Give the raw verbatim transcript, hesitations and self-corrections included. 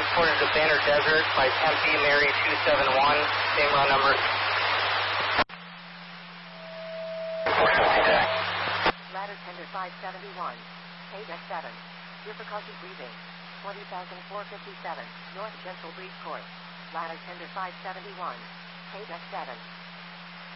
transported to Banner Desert by Tempe, Mary two seven one, same run number. Ladder tender five seventy-one, K D E C seven, difficulty breathing, twenty thousand four hundred fifty-seven, North Central Breeze Course. Ladder tender five seventy-one, K D E C seven.